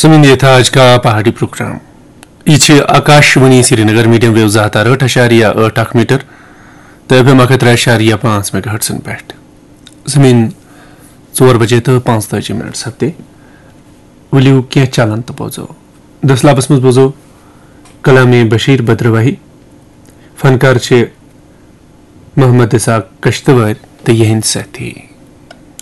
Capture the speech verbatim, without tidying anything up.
सुमिंद ये था आज का पहाड़ी प्रोग्राम। ये आकाशवाणी श्रीनगर मीडियम वेव ज़ातार ठ अशारिया ठ अख मीटर तो एफ एम अख त्रे अशारिया पांच मेगा हर्ट्सन पे जमीन चोर बजे तो पांच तजी मिनट सत्ते वलियो क्या चालन तो बोझो दस लापस मज बोझो कलामे बशीर बद्रवाही फनकार छे मोहम्मद इसाक कश्तवार तो यह साथी।